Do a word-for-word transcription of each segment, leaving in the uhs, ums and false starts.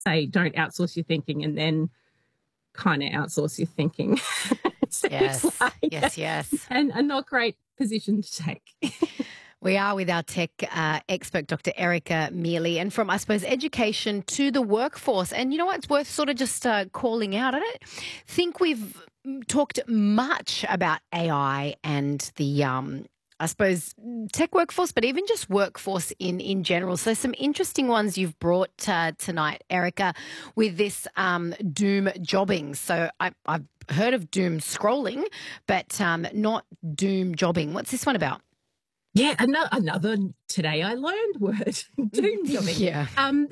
say don't outsource your thinking and then kind of outsource your thinking. So Yes, like yes, yes. and a not great position to take. We are with our tech uh, expert, Doctor Erica Mealy, and from, I suppose, education to the workforce. And you know what? It's worth sort of just uh, calling out. I don't think we've talked much about A I and the, um, I suppose, tech workforce, but even just workforce in, in general. So some interesting ones you've brought uh, tonight, Erica, with this um, doom jobbing. So I, I've heard of doom scrolling, but um, not doom jobbing. What's this one about? Yeah, another, another today I learned word, doom jobbing. Yeah. Um,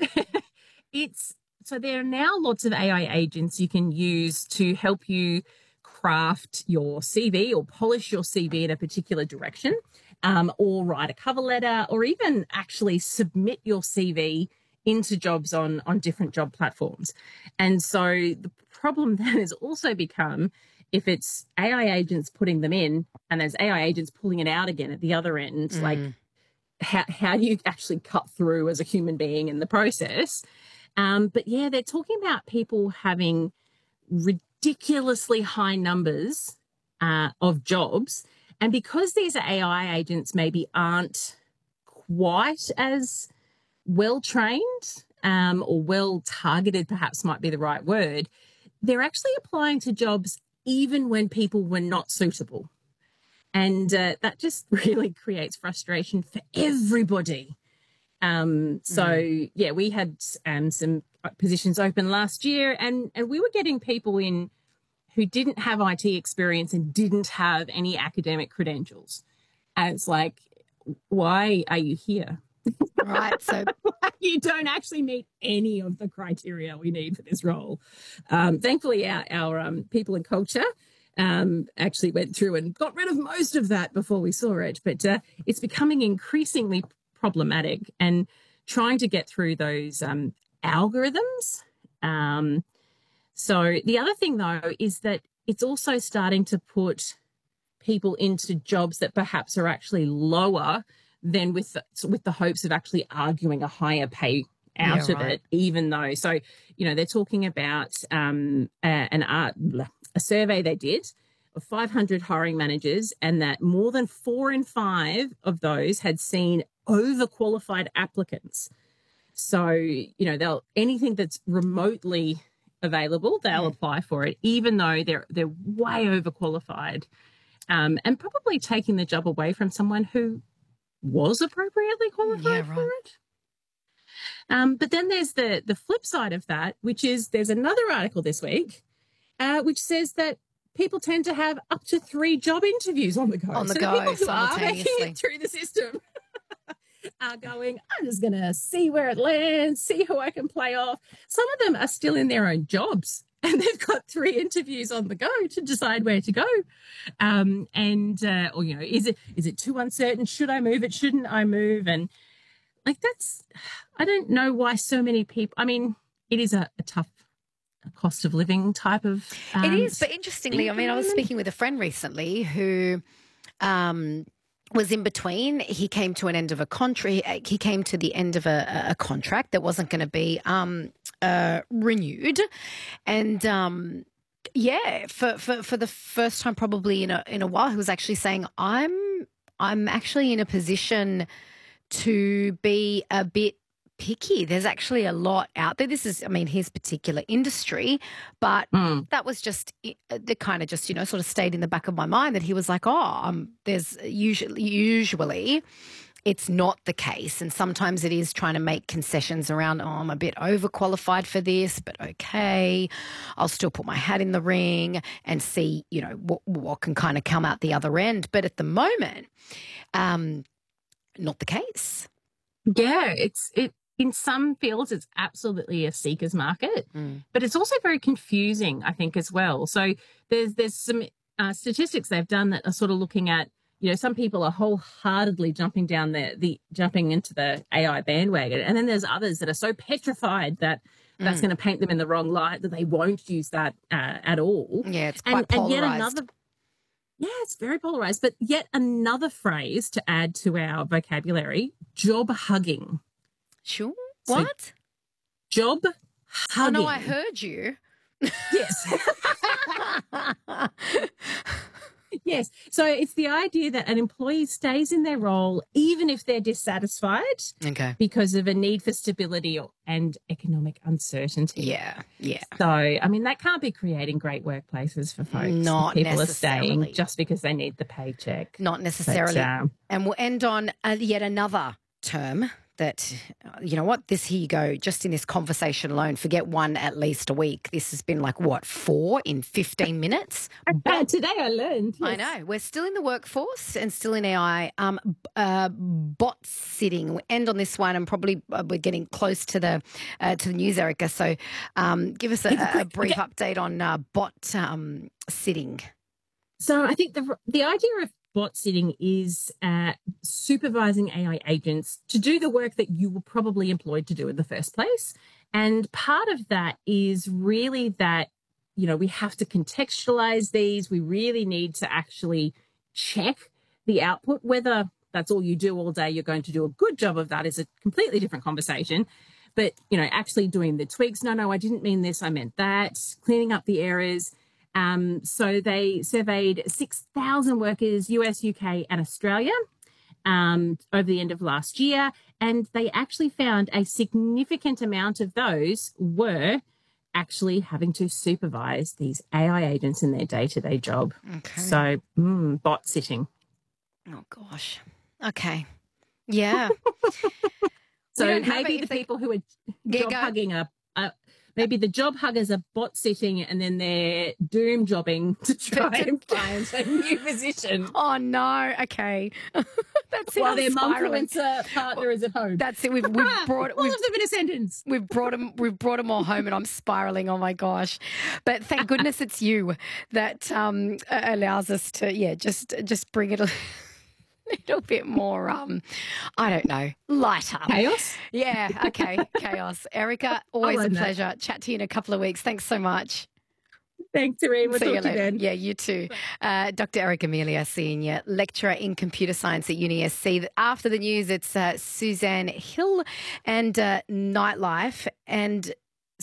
it's so there are now lots of A I agents you can use to help you craft your C V or polish your C V in a particular direction, um, or write a cover letter, or even actually submit your C V into jobs on on different job platforms. And so the problem then has also become, if it's A I agents putting them in and there's A I agents pulling it out again at the other end, Mm. like how, how do you actually cut through as a human being in the process? Um, but yeah, they're talking about people having ridiculously high numbers uh, of jobs. And because these A I agents maybe aren't quite as well trained um, or well targeted, perhaps might be the right word, they're actually applying to jobs even when people were not suitable. And uh, that just really creates frustration for everybody. Um, so, mm. yeah, we had um, some positions open last year, and, and we were getting people in who didn't have I T experience and didn't have any academic credentials. And it's like, why are you here? Right. So you don't actually meet any of the criteria we need for this role. Um, thankfully, our, our um, people and culture um, actually went through and got rid of most of that before we saw it. But uh, it's becoming increasingly problematic, and trying to get through those um, algorithms. Um, so the other thing, though, is that it's also starting to put people into jobs that perhaps are actually lower than with the, with the hopes of actually arguing a higher pay out yeah, of right. it, even though. So, you know, they're talking about um, a, an art, a survey they did of five hundred hiring managers, and that more than four in five of those had seen overqualified applicants. So, you know, they'll anything that's remotely available, they'll mm. apply for it, even though they're they're way overqualified, um, and probably taking the job away from someone who was appropriately qualified yeah, right. for it. Um, but then there's the the flip side of that, which is there's another article this week, uh, which says that people tend to have up to three job interviews on the go. On the so go, the people who are making simultaneously. it through the system are going, I'm just going to see where it lands, see who I can play off. Some of them are still in their own jobs, and they've got three interviews on the go to decide where to go. Um, and, uh, or, you know, is it is it too uncertain? Should I move it? Shouldn't I move? And, like, that's, I don't know why so many people, I mean, it is a, a tough cost of living type of um, it is, but interestingly, I mean, I was speaking with a friend recently who um, was in between. He came to an end of a contract. He came to the end of a, a contract that wasn't going to be um, uh, renewed, and um, yeah, for, for for the first time probably in a in a while, he was actually saying, "I'm I'm actually in a position to be a bit picky. There's actually a lot out there." This is, I mean, his particular industry, but mm. that was just the kind of just, you know, sort of stayed in the back of my mind that he was like, oh, um, there's usually, usually it's not the case. And sometimes it is trying to make concessions around, oh, I'm a bit overqualified for this, but okay, I'll still put my hat in the ring and see, you know, what, what can kind of come out the other end. But at the moment, um, not the case. Yeah, it's, it, in some fields, it's absolutely a seeker's market, mm. but it's also very confusing, I think, as well. So there's there's some uh, statistics they've done that are sort of looking at, you know, some people are wholeheartedly jumping down the, the jumping into the A I bandwagon, and then there's others that are so petrified that that's mm. going to paint them in the wrong light that they won't use that uh, at all. Yeah, it's quite and, polarized. And yet another, yeah, it's very polarized. But yet another phrase to add to our vocabulary: job hugging. Sure. What? So, job hugging. Oh, no, I heard you. Yes. Yes. So it's the idea that an employee stays in their role even if they're dissatisfied Okay. because of a need for stability and economic uncertainty. Yeah, yeah. So, I mean, that can't be creating great workplaces for folks. Not People are necessarily. staying just because they need the paycheck. Not necessarily. But, um, And we'll end on uh, yet another term that, uh, you know what, this, here you go, just in this conversation alone, forget one at least a week. This has been like, what, four in fifteen minutes? uh, today I learned. I Yes. know. We're still in the workforce and still in A I. Um, uh, bot sitting. We'll end on this one, and probably uh, we're getting close to the uh, to the news, Erica. So um, give us a, a brief update on uh, bot um, sitting. So I think the the idea of bot sitting is uh, supervising A I agents to do the work that you were probably employed to do in the first place. And part of that is really that, you know, we have to contextualize these. We really need to actually check the output. Whether that's all you do all day, you're going to do a good job of that is a completely different conversation. But, you know, actually doing the tweaks, no, no, I didn't mean this, I meant that, cleaning up the errors. Um, so they surveyed six thousand workers, U S, U K and Australia um, over the end of last year. And they actually found a significant amount of those were actually having to supervise these A I agents in their day-to-day job. Okay. So mm, bot sitting. Oh, gosh. Okay. Yeah. So don't have maybe it the if they- people who are Yeah, job go. hugging are, are maybe the job huggers are bot sitting and then they're doom jobbing to try and find a new position Oh, no. Okay. That's it. while I'm their spiraling. mumfluencer partner is at home. That's it. We've, we've brought All we've, of them in a sentence. we've brought them we've brought them all home, and I'm spiraling. Oh my gosh! But thank goodness it's you that um, uh, allows us to yeah just just bring it a little bit more um I don't know lighter. Chaos. Yeah. Okay. Chaos. Erica, always a love that. pleasure. Chat to you in a couple of weeks. Thanks so much. Thanks, Irene. We'll See talk you to you later. then. Yeah, you too. Uh, Doctor Eric Amelia, Senior Lecturer in Computer Science at U N I S C. After the news, it's uh, Suzanne Hill and uh, Nightlife. And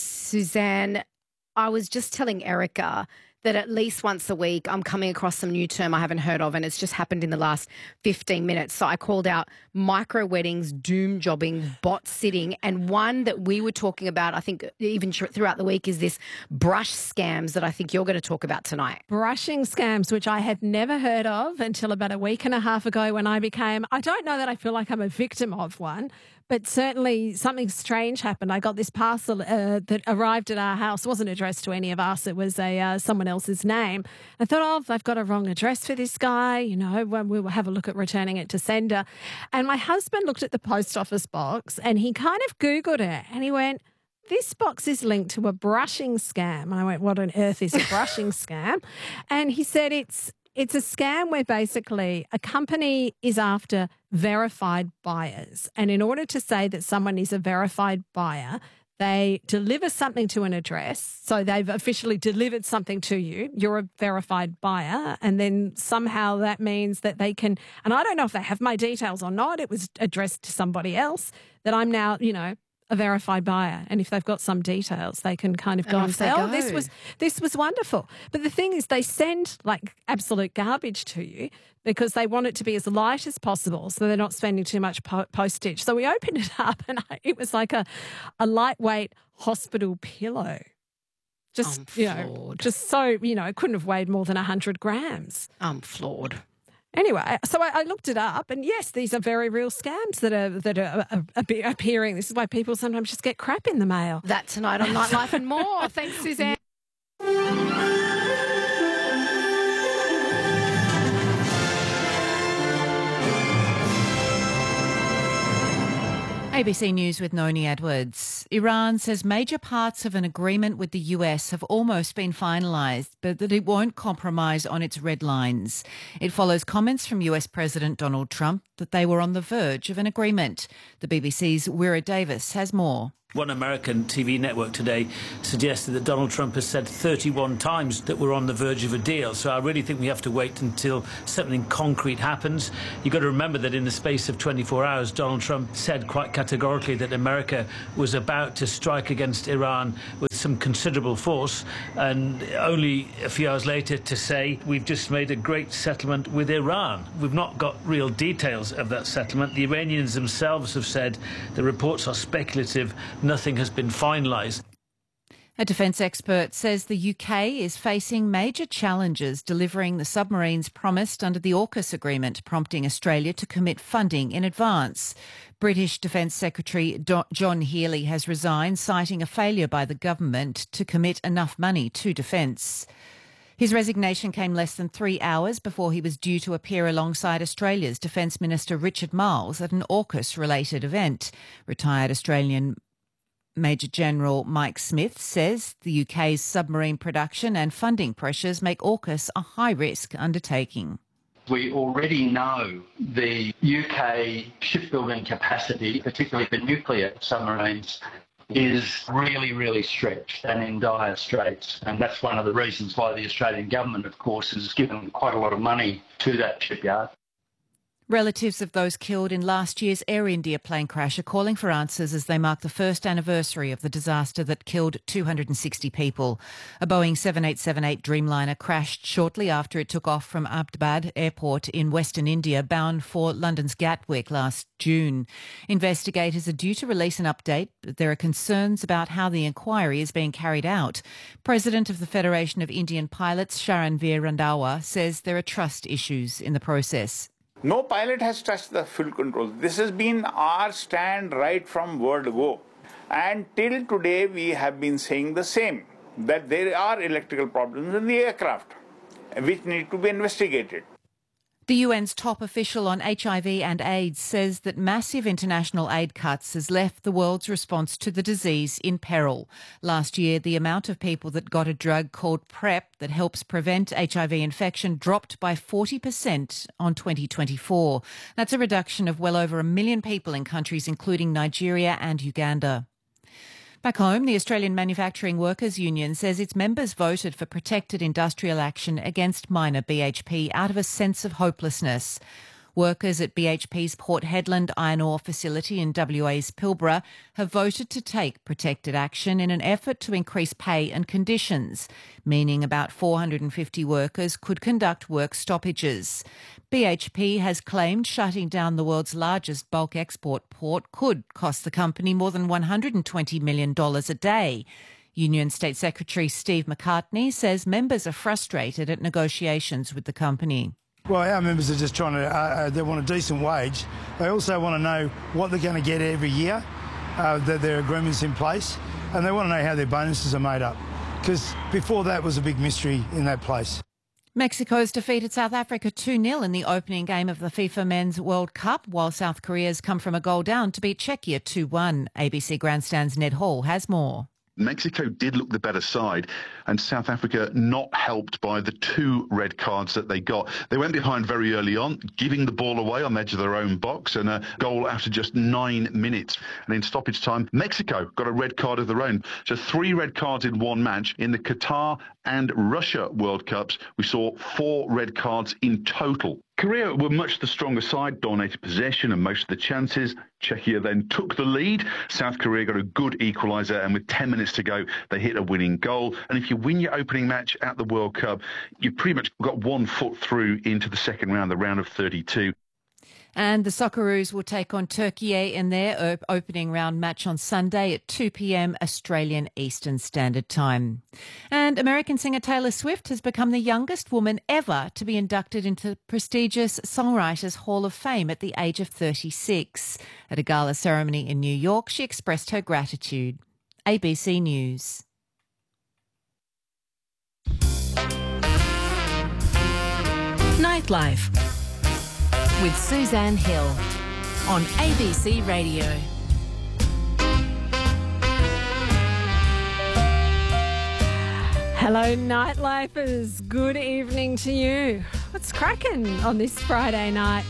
Suzanne, I was just telling Erica that at least once a week I'm coming across some new term I haven't heard of, and it's just happened in the last fifteen minutes. So I called out micro weddings, doom jobbing, bot sitting, and one that we were talking about, I think even thr- throughout the week, is this brush scams that I think you're going to talk about tonight. Brushing scams, which I had never heard of until about a week and a half ago when I became, I don't know that I feel like I'm a victim of one, but certainly something strange happened. I got this parcel uh, that arrived at our house. It wasn't addressed to any of us. It was a uh, someone else's name. I thought, oh, they've got a wrong address for this guy. You know, when we will have a look at returning it to sender. And my husband looked at the post office box and he kind of Googled it and he went, this box is linked to a brushing scam. And I went, what on earth is a brushing scam? And he said it's It's a scam where basically a company is after verified buyers. And in order to say that someone is a verified buyer, they deliver something to an address. So they've officially delivered something to you. You're a verified buyer. And then somehow that means that they can, and I don't know if they have my details or not. It was addressed to somebody else that I'm now, you know, a verified buyer, and if they've got some details, they can kind of go And and, off say, they "Oh, go. this was this was wonderful." But the thing is, they send like absolute garbage to you because they want it to be as light as possible, so they're not spending too much po- postage. So we opened it up, and I, it was like a a lightweight hospital pillow, just I'm you know, floored. just so you know, it couldn't have weighed more than a hundred grams. I'm floored. Anyway, so I, I looked it up, and yes, these are very real scams that are that are, are, are appearing. This is why people sometimes just get crap in the mail. That tonight on Nightlife and more. Thanks, Suzanne. A B C News with Noni Edwards. Iran says major parts of an agreement with the U S have almost been finalised, but that it won't compromise on its red lines. It follows comments from U S President Donald Trump that they were on the verge of an agreement. The B B C's Wira Davis has more. One American T V network today suggested that Donald Trump has said thirty-one times that we're on the verge of a deal. So I really think we have to wait until something concrete happens. You've got to remember that in the space of twenty-four hours, Donald Trump said quite categorically that America was about to strike against Iran with some considerable force, and only a few hours later to say we've just made a great settlement with Iran. We've not got real details of that settlement. The Iranians themselves have said the reports are speculative. Nothing has been finalised. A defence expert says the U K is facing major challenges delivering the submarines promised under the AUKUS agreement, prompting Australia to commit funding in advance. British Defence Secretary Do- John Healey has resigned, citing a failure by the government to commit enough money to defence. His resignation came less than three hours before he was due to appear alongside Australia's Defence Minister Richard Marles at an AUKUS-related event. Retired Australian Major General Mike Smith says the U K's submarine production and funding pressures make AUKUS a high-risk undertaking. We already know the U K shipbuilding capacity, particularly for nuclear submarines, is really, really stretched and in dire straits. And that's one of the reasons why the Australian government, of course, has given quite a lot of money to that shipyard. Relatives of those killed in last year's Air India plane crash are calling for answers as they mark the first anniversary of the disaster that killed two hundred sixty people. A Boeing seven eight seven eight Dreamliner crashed shortly after it took off from Ahmedabad Airport in Western India, bound for London's Gatwick last June. Investigators are due to release an update, but there are concerns about how the inquiry is being carried out. President of the Federation of Indian Pilots, Sharanveer Randhawa, says there are trust issues in the process. No pilot has touched the fuel control. This has been our stand right from word go. And till today, we have been saying the same, that there are electrical problems in the aircraft, which need to be investigated. The U N's top official on H I V and AIDS says that massive international aid cuts has left the world's response to the disease in peril. Last year, the amount of people that got a drug called PrEP that helps prevent H I V infection dropped by forty percent on twenty twenty-four. That's a reduction of well over a million people in countries including Nigeria and Uganda. Back home, the Australian Manufacturing Workers Union says its members voted for protected industrial action against minor B H P out of a sense of hopelessness. Workers at B H P's Port Hedland iron ore facility in W A's Pilbara have voted to take protected action in an effort to increase pay and conditions, meaning about four hundred fifty workers could conduct work stoppages. B H P has claimed shutting down the world's largest bulk export port could cost the company more than one hundred twenty million dollars a day. Union State Secretary Steve McCartney says members are frustrated at negotiations with the company. Well, our members are just trying to, uh, they want a decent wage. They also want to know what they're going to get every year, uh, that their agreement's in place, and they want to know how their bonuses are made up, because before that was a big mystery in that place. Mexico's defeated South Africa two nil in the opening game of the FIFA Men's World Cup, while South Korea's come from a goal down to beat Czechia two one. A B C Grandstand's Ned Hall has more. Mexico did look the better side, and South Africa not helped by the two red cards that they got. They went behind very early on, giving the ball away on the edge of their own box, and a goal after just nine minutes. And in stoppage time, Mexico got a red card of their own. So three red cards in one match. In the Qatar and Russia World Cups, we saw four red cards in total. Korea were much the stronger side, dominated possession and most of the chances. Czechia then took the lead. South Korea got a good equaliser, and with ten minutes to go, they hit a winning goal. And if you win your opening match at the World Cup, you've pretty much got one foot through into the second round, the round of thirty-two. And the Socceroos will take on Turkey in their op- opening round match on Sunday at two p.m. Australian Eastern Standard Time. And American singer Taylor Swift has become the youngest woman ever to be inducted into the prestigious Songwriters Hall of Fame at the age of thirty-six. At a gala ceremony in New York, she expressed her gratitude. A B C News. Nightlife with Suzanne Hill on A B C Radio. Hello, Nightlifers. Good evening to you. What's cracking on this Friday night?